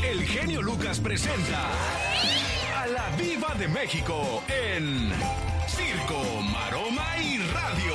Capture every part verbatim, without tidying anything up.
el genio Lucas presenta a la Diva de México en Circo, Maroma y Radio.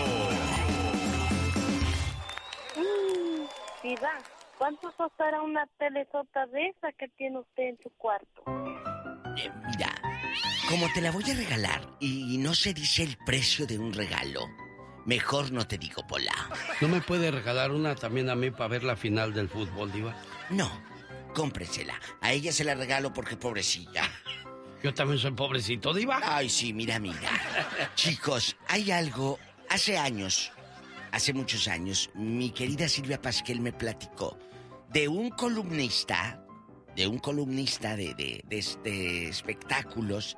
Mm, Diva, ¿cuánto costará una telesota de esa que tiene usted en su cuarto? Eh, mira, como te la voy a regalar y, y no se dice el precio de un regalo, mejor no te digo, Pola. ¿No me puede regalar una también a mí para ver la final del fútbol, Diva? No, cómpresela. A ella se la regalo porque pobrecilla. Yo también soy pobrecito, Diva. Ay, sí, mira, mira. Chicos, hay algo. Hace años, hace muchos años, mi querida Silvia Pasquel me platicó de un columnista, de un columnista de, de, de, de espectáculos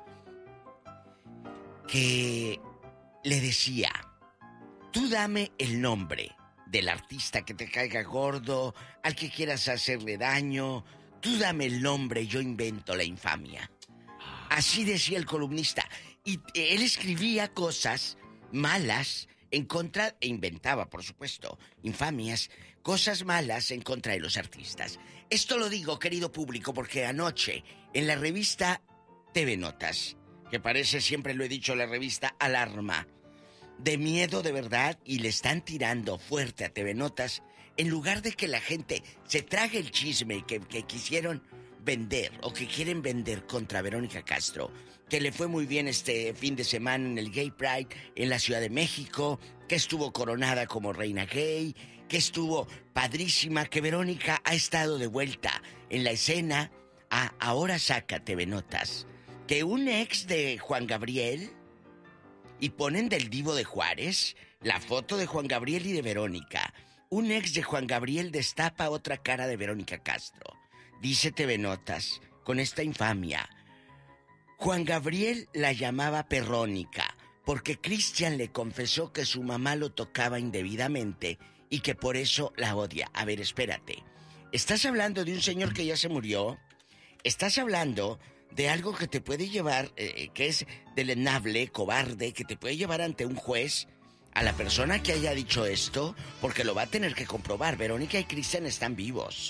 que le decía: tú dame el nombre del artista que te caiga gordo, al que quieras hacerle daño, tú dame el nombre, yo invento la infamia. Así decía el columnista. Y él escribía cosas malas en contra, e inventaba, por supuesto, infamias, cosas malas en contra de los artistas. Esto lo digo, querido público, porque anoche, en la revista T V Notas, que parece, siempre lo he dicho, la revista Alarma, de miedo de verdad, y le están tirando fuerte a T V Notas, en lugar de que la gente se trague el chisme que, que quisieron vender o que quieren vender contra Verónica Castro, que le fue muy bien este fin de semana en el Gay Pride en la Ciudad de México, que estuvo coronada como reina gay, que estuvo padrísima, que Verónica ha estado de vuelta en la escena. Ah, ahora saca T V Notas que un ex de Juan Gabriel, y ponen del Divo de Juárez la foto de Juan Gabriel y de Verónica. Un ex de Juan Gabriel destapa otra cara de Verónica Castro. Dice T V Notas, con esta infamia: Juan Gabriel la llamaba perrónica porque Cristian le confesó que su mamá lo tocaba indebidamente y que por eso la odia. A ver, espérate. ¿Estás hablando de un señor que ya se murió? ¿Estás hablando de algo que te puede llevar, eh, que es deleznable, cobarde, que te puede llevar ante un juez a la persona que haya dicho esto? Porque lo va a tener que comprobar. Verónica y Cristian están vivos.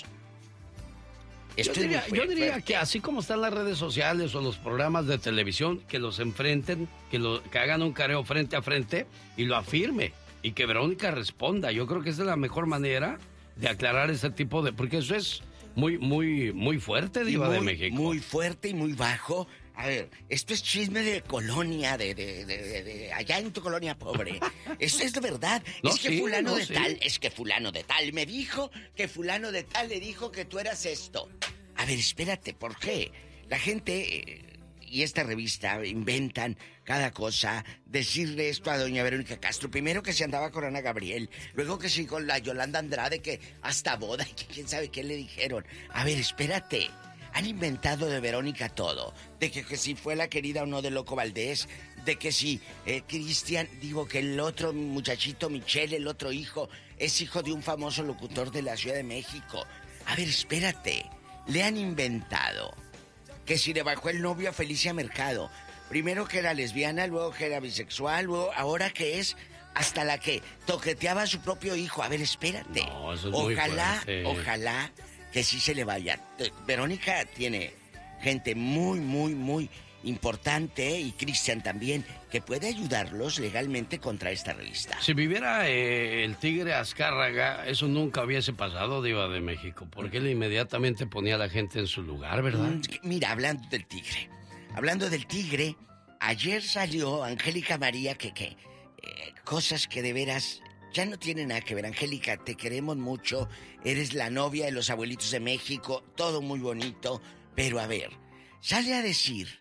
Yo diría, yo diría que así como están las redes sociales o los programas de televisión, que los enfrenten, que, lo, que hagan un careo frente a frente y lo afirme, y que Verónica responda. Yo creo que esa es la mejor manera de aclarar ese tipo de... Porque eso es muy, muy, muy fuerte, Diva de México. Muy fuerte y muy bajo. A ver, esto es chisme de colonia, de, de, de, de, de allá en tu colonia pobre. Esto es de verdad. No, es que sí, fulano no, de sí. tal, es que fulano de tal me dijo que fulano de tal le dijo que tú eras esto. A ver, espérate, ¿por qué? La gente eh, y esta revista inventan cada cosa, decirle esto a doña Verónica Castro. Primero que se andaba con Ana Gabriel, luego que sí con la Yolanda Andrade, que hasta boda y que quién sabe qué le dijeron. A ver, espérate. Han inventado de Verónica todo. De que, que si fue la querida o no de Loco Valdés. De que si eh, Cristian, digo que el otro muchachito, Michelle, el otro hijo, es hijo de un famoso locutor de la Ciudad de México. A ver, espérate. Le han inventado que si le bajó el novio a Felicia Mercado. Primero que era lesbiana, luego que era bisexual, luego ahora que es hasta la que toqueteaba a su propio hijo. A ver, espérate. No, eso es ojalá, muy fuerte. ojalá que sí se le vaya. Verónica tiene gente muy, muy, muy importante, y Cristian también, que puede ayudarlos legalmente contra esta revista. Si viviera eh, el tigre Azcárraga, eso nunca hubiese pasado, Diva de México, porque él inmediatamente ponía a la gente en su lugar, ¿verdad? Mm, Mira, hablando del tigre, hablando del tigre, ayer salió Angélica María, que, que eh, cosas que de veras ya no tienen nada que ver. Angélica, te queremos mucho, eres la novia de los abuelitos de México, todo muy bonito, pero a ver, sale a decir,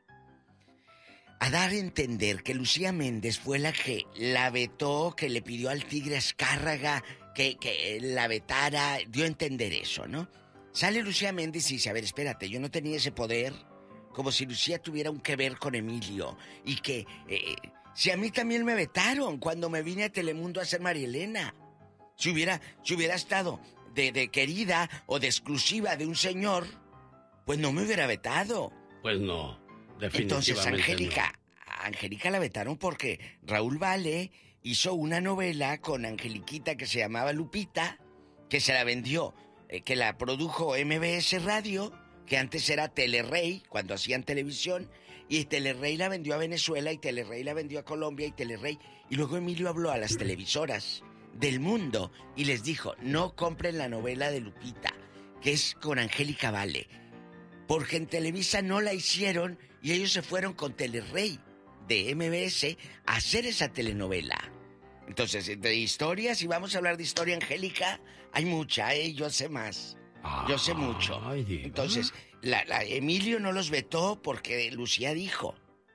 a dar a entender que Lucía Méndez fue la que la vetó, que le pidió al tigre Azcárraga que, que la vetara, dio a entender eso, ¿no? Sale Lucía Méndez y dice, a ver, espérate, yo no tenía ese poder, como si Lucía tuviera un que ver con Emilio, y que, eh, si a mí también me vetaron cuando me vine a Telemundo a ser María Elena, si hubiera, si hubiera estado de, de querida o de exclusiva de un señor, pues no me hubiera vetado. Pues no. Definitivamente. Entonces, Angélica, no. Angélica la vetaron porque Raúl Vale hizo una novela con Angeliquita que se llamaba Lupita, que se la vendió, eh, que la produjo M B S Radio, que antes era Telerrey, cuando hacían televisión, y Telerrey la vendió a Venezuela, y Telerrey la vendió a Colombia, y Telerrey... Y luego Emilio habló a las televisoras del mundo y les dijo, no compren la novela de Lupita, que es con Angélica Vale, porque en Televisa no la hicieron y ellos se fueron con Telerrey de M B S a hacer esa telenovela. Entonces, de historias, y vamos a hablar de historia, Angélica, hay mucha, ¿eh? Yo sé más. Yo sé mucho. Ay, entonces, la, la Emilio no los vetó porque Lucía dijo.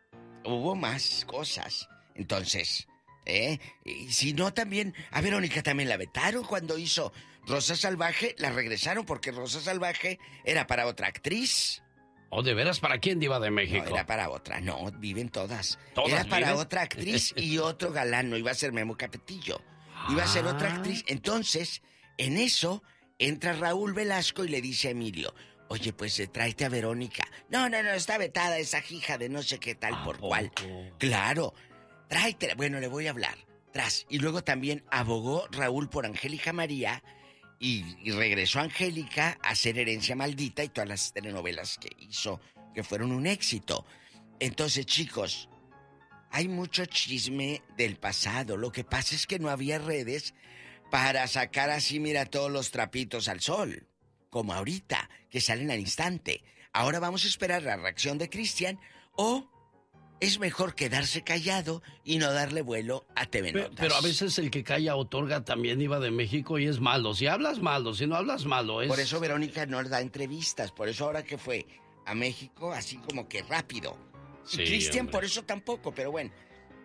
Hubo más cosas. Entonces, ¿eh? Y si no, también a Verónica también la vetaron cuando hizo Rosa Salvaje, la regresaron porque Rosa Salvaje era para otra actriz. ¿O oh, de veras para quién, Diva de México? No, era para otra, no, viven todas. ¿Todas era para viven? otra actriz y otro galán, no iba a ser Memo Capetillo. Iba a ser otra actriz. Entonces, en eso, entra Raúl Velasco y le dice a Emilio, oye, pues tráete a Verónica. No, no, no, está vetada esa hija de no sé qué tal por cual. Claro, tráetela. Bueno, le voy a hablar. Tras. Y luego también abogó Raúl por Angélica María y, y regresó Angélica a hacer Herencia Maldita y todas las telenovelas que hizo, que fueron un éxito. Entonces, chicos, hay mucho chisme del pasado. Lo que pasa es que no había redes para sacar así, mira, todos los trapitos al sol, como ahorita, que salen al instante. Ahora vamos a esperar la reacción de Cristian, o es mejor quedarse callado y no darle vuelo a T V Notas. Pero, pero a veces el que calla otorga también, Iba de México, y es malo. Si hablas malo, si no hablas malo, es... Por eso Verónica no da entrevistas, por eso ahora que fue a México, así como que rápido. Sí, y Cristian por eso tampoco, pero bueno.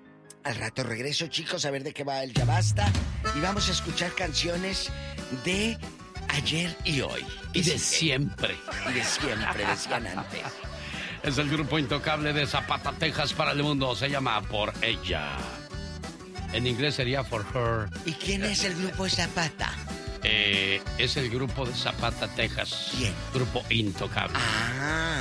Al rato regreso, chicos, a ver de qué va el Ya Basta. Y vamos a escuchar canciones de ayer y hoy. Y de siempre. Y de siempre, decían antes. Es el grupo intocable de Zapata, Texas, para el mundo. Se llama Por Ella. En inglés sería For Her. ¿Y quién es el grupo de Zapata? Eh, es el grupo de Zapata, Texas. ¿Quién? Grupo intocable. Ah.